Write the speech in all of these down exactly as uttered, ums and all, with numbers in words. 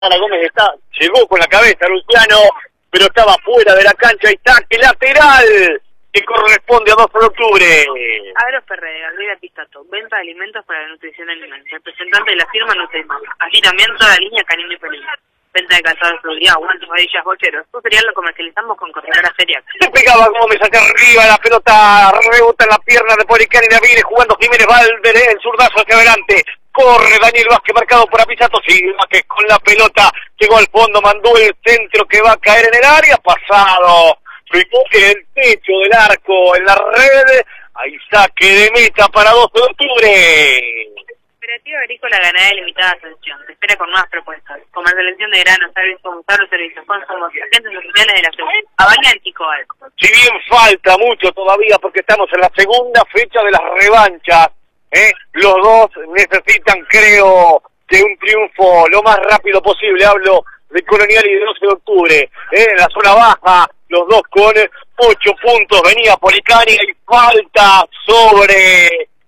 Ana Gómez está, llegó con la cabeza Luciano, pero estaba fuera de la cancha y saque lateral que corresponde a dos de octubre. Agro Ferreira, Rivera Pistato, venta de alimentos para la nutrición animal, representante de la firma Nutrimar. Así también toda la línea canino y pelín. Venta de calzado de seguridad, guantes, varillas, bocheros. Todo cereal lo comercializamos con corredora Seriac. Se pegaba Gómez hacia arriba, la pelota rebota en la pierna de Policani y viene jugando Jiménez Valverde, el zurdazo hacia adelante. Corre Daniel Vázquez marcado por Apisato, sigue Vázquez con la pelota, llegó al fondo, mandó el centro que va a caer en el área, pasado, en el techo del arco, en la red, ahí saque de meta para doce de octubre. Cooperativa Agrícola Ganadera Limitada Ascensión, te espera con nuevas propuestas, comercialización de granos, servicios, los servicios, consumos, agentes oficiales de la seguridad, Abaña Anticoal. Si bien falta mucho todavía porque estamos en la segunda fecha de las revanchas, ¿eh? Los dos necesitan, creo, de un triunfo lo más rápido posible. Hablo de Colonial y de doce de octubre, ¿eh? En la zona baja, los dos con ocho puntos, venía Policani y falta sobre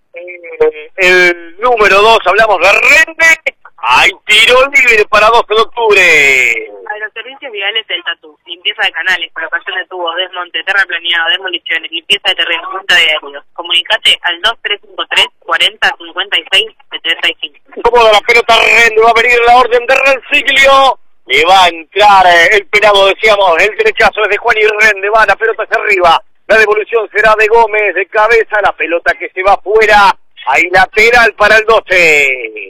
eh, el número dos, hablamos de Rende, hay tiro libre para doce de octubre. A los servicios viales del Tatú, limpieza de canales, colocación de tubos, desmonte, terraplaneado, demoliciones, limpieza de terreno, junta de aéreos. Comunicate al dos tres cinco tres, cuarenta, cincuenta y seis, setenta y cinco. Cómoda la pelota Rende, va a venir la orden de Renciglio. Le va a entrar eh, el penado, decíamos, el derechazo es de Juan y Rende, va la pelota hacia arriba. La devolución será de Gómez, de cabeza, la pelota que se va afuera. Hay lateral para el doce.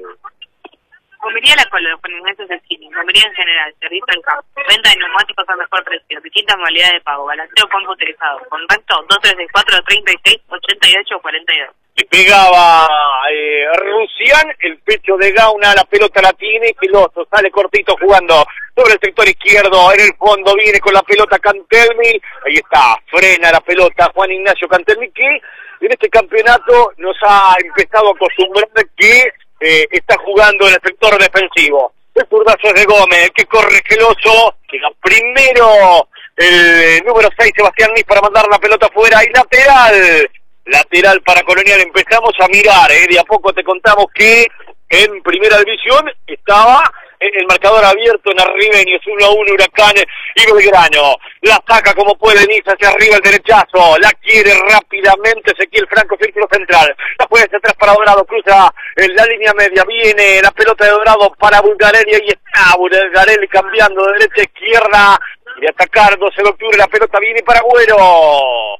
Comería La Colo, con ingresos de skinny, comería en general, servicio al campo, venta de neumáticos a mejor precio, distintas modalidades de pago, balanceo computerizado, contacto dos tres cuatro, treinta y seis, ochenta y ocho, cuarenta y dos. Le pegaba eh, Rusián, el pecho de Gauna, la pelota la tiene, Peloso sale cortito jugando sobre el sector izquierdo, en el fondo viene con la pelota Cantelmi, ahí está, frena la pelota Juan Ignacio Cantelmi, que en este campeonato nos ha empezado a acostumbrar que eh, está jugando en el sector defensivo. El zurdazo es de Gómez, que corre geloso, llega primero el número seis, Sebastián Nis, para mandar la pelota afuera, y lateral. Lateral para Colonial, empezamos a mirar, ¿eh? De a poco te contamos que en primera división estaba el marcador abierto en Arribeños, uno a uno Huracán y Belgrano. La saca como puede Niza hacia arriba el derechazo, la quiere rápidamente Ezequiel Franco, círculo central, la puede hacia atrás para Dorado, cruza en la línea media, viene la pelota de Dorado para Bulgarelli, y está Bulgarelli cambiando de derecha a izquierda, y atacar doce de octubre, la pelota viene para Agüero.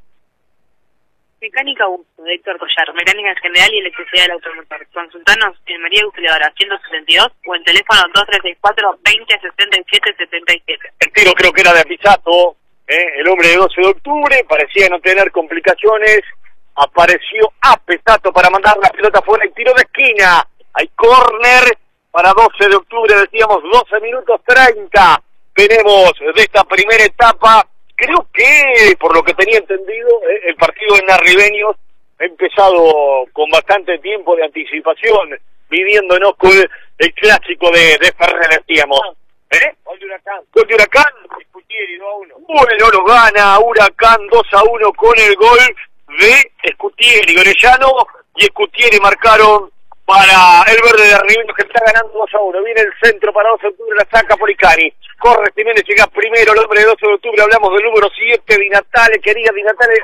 Mecánica Augusto, de Héctor Collar, mecánica en general y electricidad del automotor. Consultanos en María Auxiliadora ciento sesenta y dos o en teléfono dos tres seis cuatro, veinte, sesenta y siete, setenta y siete. El tiro creo que era de Apisato, ¿eh? El hombre de doce de octubre, parecía no tener complicaciones, apareció Apisato para mandar la pelota fuera, el tiro de esquina, hay córner para doce de octubre, decíamos doce minutos treinta, tenemos de esta primera etapa. Creo que, por lo que tenía entendido, eh, el partido en Arribeños ha empezado con bastante tiempo de anticipación, midiéndonos con el clásico de, de Ferrer, decíamos. ¿Eh? Gol de Huracán. Gol de Huracán. Escutieri, dos a uno. Bueno, lo gana Huracán dos a uno con el gol de Escutieri. Orellano y Escutieri marcaron para el verde de Arribeños, que está ganando dos a uno. Viene el centro para doce de octubre, la saca Policani. Corre Jiménez, llega primero el hombre de doce de octubre, hablamos del número siete, Di Natale, quería Di Natale,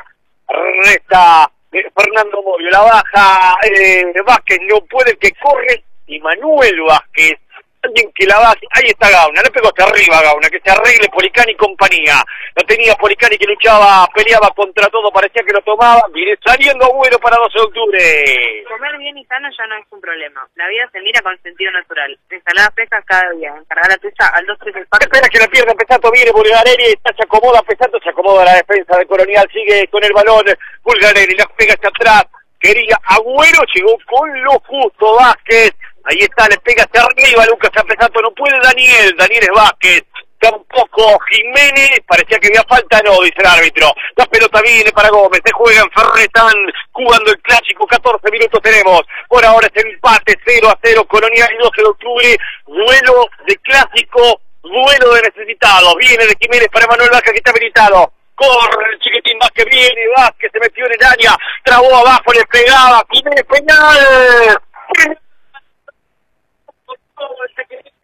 resta eh, Fernando Bobbio, la baja eh, Vázquez, no puede, que corre, y Manuel Vázquez, alguien que la baje, ahí está Gauna, le pegó hasta arriba Gauna, que se arregle Policani y compañía, no tenía Policani que luchaba, peleaba contra todo, parecía que lo tomaba, viene saliendo Agüero para doce de octubre. Comer bien y sano ya no es un problema, la vida se mira con sentido natural, ensaladas frescas cada día, encargar la tuya al dos tres cuatro. Espera que la pierna Pesato, viene Bulgarelli, está, se acomoda Pesato, se acomoda la defensa de Colonial, sigue con el balón, Bulgarelli, la pega hacia atrás, quería Agüero, llegó con lo justo Vázquez. Ahí está, le pega hacia arriba Lucas Pesato, no puede Daniel, Daniel es Vázquez, tampoco Jiménez, parecía que había falta, no, dice el árbitro. La pelota viene para Gómez, se juega en Ferrer, están jugando el clásico, catorce minutos tenemos, por ahora es el empate, cero a cero, Colonial y doce de octubre, duelo de clásico, duelo de necesitados, viene de Jiménez para Manuel Vázquez, que está habilitado. Corre el chiquitín Vázquez, viene Vázquez, se metió en el área, trabó abajo, le pegaba, Jiménez, penal.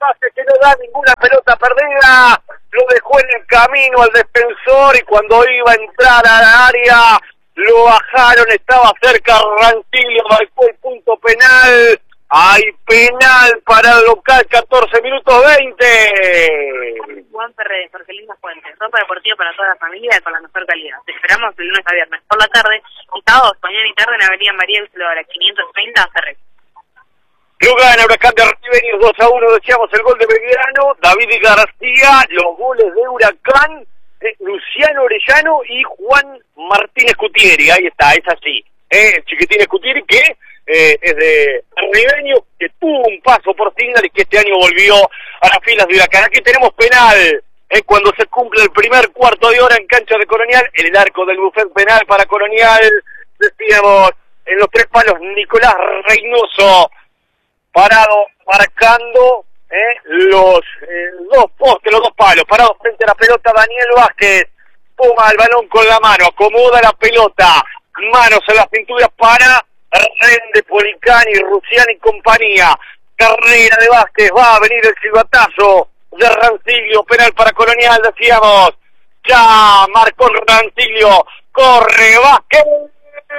pase que no da ninguna pelota perdida, lo dejó en el camino al defensor y cuando iba a entrar al área lo bajaron, estaba cerca Rancilio, marcó el punto penal. Hay penal para el local, catorce minutos veinte. Juan Ferreira, Jorgelina Fuentes, ropa deportiva para toda la familia con la mejor calidad. Te esperamos de lunes a viernes por la tarde y sábados, mañana y tarde en Avenida María Auxiliadora quinientos treinta, Ferrer. Lo gana Huracán de Ribeños dos a uno, decíamos el gol de Belgrano, David García, los goles de Huracán, eh, Luciano Orellano y Juan Martínez Cutieri, ahí está, es así. Eh, Chiquitín Cutieri que eh, es de Ribeños, que tuvo un paso por Signal y que este año volvió a las filas de Huracán. Aquí tenemos penal, eh, cuando se cumple el primer cuarto de hora en cancha de Colonial, en el arco del buffet penal para Colonial, decíamos, en los tres palos Nicolás Reynoso, parado, marcando eh, los eh, dos postes, los dos palos, parado frente a la pelota Daniel Vázquez, toma el balón con la mano, acomoda la pelota, manos en las pinturas para Rende, Policani, Rusiani y compañía, carrera de Vázquez, va a venir el silbatazo de Rancilio, penal para Colonial, decíamos, ya marcó Rancilio, corre Vázquez.